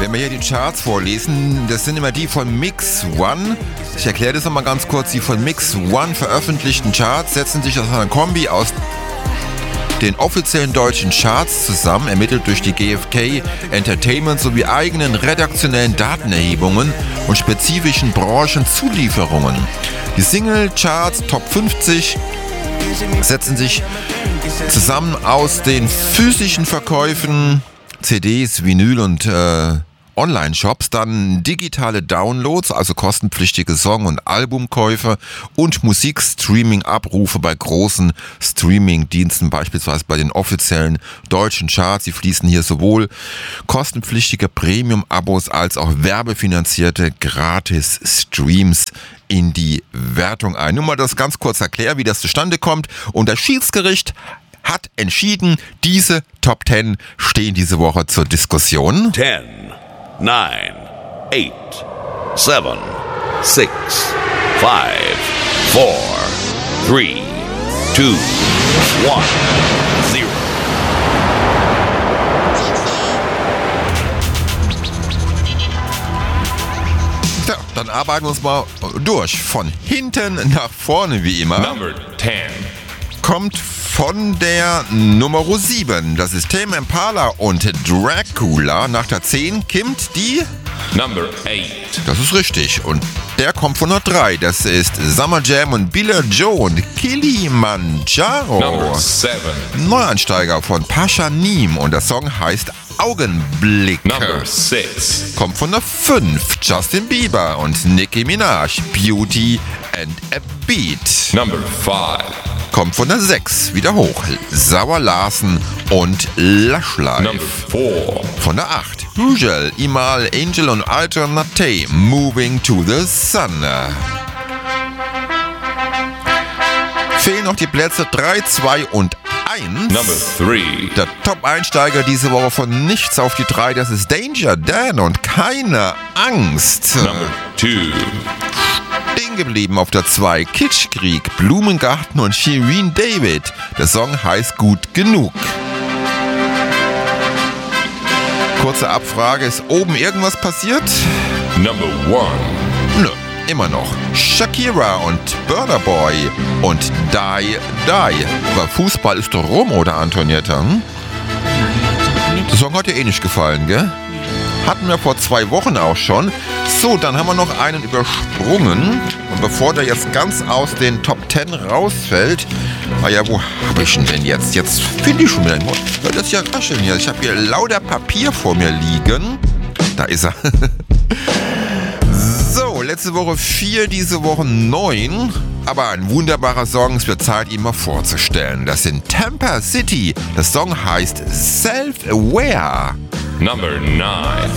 Wenn wir hier die Charts vorlesen, das sind immer die von Mix One. Ich erkläre das nochmal ganz kurz. Die von Mix One veröffentlichten Charts setzen sich aus einer Kombi aus den offiziellen deutschen Charts zusammen, ermittelt durch die GfK Entertainment sowie eigenen redaktionellen Datenerhebungen und spezifischen Branchenzulieferungen. Die Single-Charts Top 50 setzen sich zusammen aus den physischen Verkäufen, CDs, Vinyl und Online-Shops, dann digitale Downloads, also kostenpflichtige Song- und Albumkäufe und Musikstreaming-Abrufe bei großen Streaming-Diensten, beispielsweise bei den offiziellen deutschen Charts. Sie fließen hier sowohl kostenpflichtige Premium-Abos als auch werbefinanzierte Gratis-Streams in die Wertung ein. Nur mal das ganz kurz erklären, wie das zustande kommt. Und das Schiedsgericht hat entschieden, diese Top 10 stehen diese Woche zur Diskussion. 10, 9, 8, 7, 6, 5, 4, 3, 2, 1, 0. Ja, dann arbeiten wir uns mal durch. Von hinten nach vorne wie immer. Number 10. Kommt von der Nummer 7. Das ist Tame Impala und Dracula. Nach der 10 kommt die... Number 8. Das ist richtig. Und der kommt von der 3. Das ist Summer Jam und Billa Joe und Kilimanjaro. Number 7. Neueinsteiger von Pasha Neem und der Song heißt Augenblick. Number 6. Kommt von der 5. Justin Bieber und Nicki Minaj. Beauty and a Beat. Number 5. Kommt von der 6 wieder hoch. Sauer Larsen und Lush Life. Number 4. Von der 8. Hugel, Imal, Angel und Alternate. Moving to the Sun. Fehlen noch die Plätze 3, 2 und 1. Number 3. Der Top-Einsteiger diese Woche von nichts auf die 3, das ist Danger Dan und Keine Angst. Number 2. Stehen geblieben auf der 2, Kitschkrieg, Blumengarten und Shirin David. Der Song heißt Gut genug. Kurze Abfrage, ist oben irgendwas passiert? Number 1. Nö, immer noch. Shakira und Burna Boy und Die Die. Aber Fußball ist doch rum, oder Antonietta? Hm? Der Song hat dir eh nicht gefallen, gell? Hatten wir vor 2 Wochen auch schon. So, dann haben wir noch einen übersprungen. Und bevor der jetzt ganz aus den Top 10 rausfällt, wo habe ich ihn denn jetzt? Jetzt finde ich schon wieder. Hört das ja rascheln hier. Ich habe hier lauter Papier vor mir liegen. Da ist er. So, letzte Woche 4, diese Woche 9. Aber ein wunderbarer Song, es wird Zeit, ihn mal vorzustellen. Das sind Tampa City. Der Song heißt Self-Aware. Number 9.